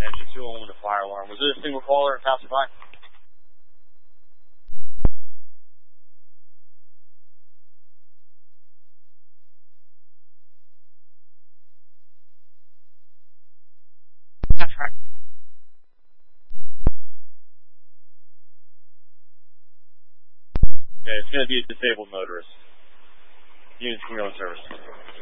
Engine 201 with a fire alarm. Was it a single caller or passerby? That's right. Yeah, it's going to be a disabled motorist. Units can go in service.